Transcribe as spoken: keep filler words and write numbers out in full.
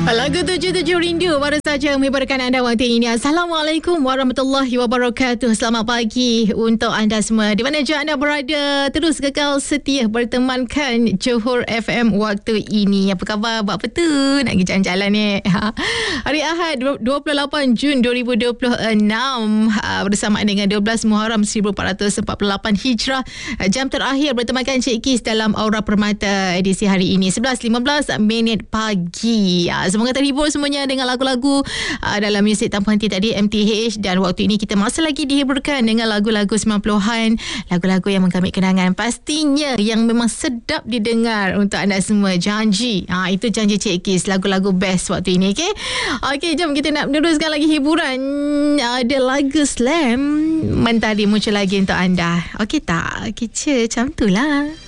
Lagu tujuh tujuh Rindu baru saja menghiburkan anda waktu ini. Assalamualaikum warahmatullahi wabarakatuh. Selamat pagi untuk anda semua. Di mana saja anda berada, terus kekal setia bertemankan Johor F M waktu ini. Apa khabar? Buat apa tu? Nak pergi jalan-jalan ni? Ha. Hari Ahad dua puluh lapan Jun dua ribu dua puluh enam bersamaan dengan dua belas Muharram seribu empat ratus empat puluh lapan Hijrah. Jam terakhir bertemankan Cik Kis dalam Aura Permata edisi hari ini sebelas lima belas minit pagi. Semoga terhibur semuanya dengan lagu-lagu uh, dalam muzik tanpa henti tadi M T H, dan waktu ini kita masih lagi dihiburkan dengan lagu-lagu sembilan puluhan, lagu-lagu yang mengambil kenangan pastinya yang memang sedap didengar untuk anda semua. Janji, ha, itu janji Cik Kis, lagu-lagu best waktu ini. Okay, okay, jom kita nak meneruskan lagi hiburan. Ada lagu Slam Mentari muncul lagi untuk anda. Okay tak? Okay, macam tu lah.